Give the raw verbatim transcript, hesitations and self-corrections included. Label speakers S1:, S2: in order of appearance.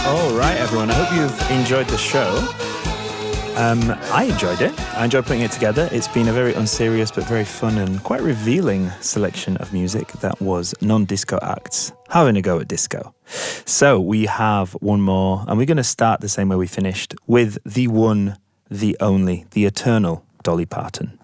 S1: All right, everyone. I hope you've enjoyed the show. Um, I enjoyed it. I enjoyed putting it together. It's been a very unserious but very fun and quite revealing selection of music that was non-disco acts having a go at disco. So we have one more, and we're going to start the same way we finished with the one, the only, the eternal Dolly Parton.